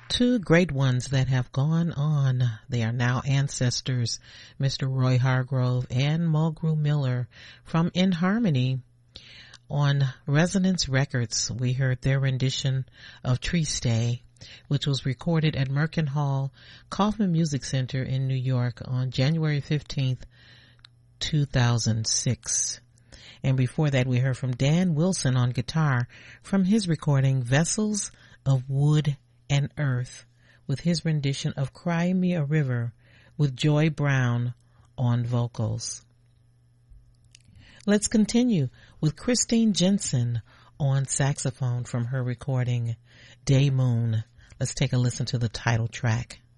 Two great ones that have gone on. They are now ancestors, Mr. Roy Hargrove and Mulgrew Miller from In Harmony. On Resonance Records, we heard their rendition of Tree Stay, which was recorded at Merkin Hall, Kaufman Music Center in New York on January 15th, 2006. And before that, we heard from Dan Wilson on guitar from his recording Vessels of Wood and Earth, with his rendition of Cry Me a River with Joy Brown on vocals. Let's continue with Christine Jensen on saxophone from her recording Day Moon. Let's take a listen to the title track.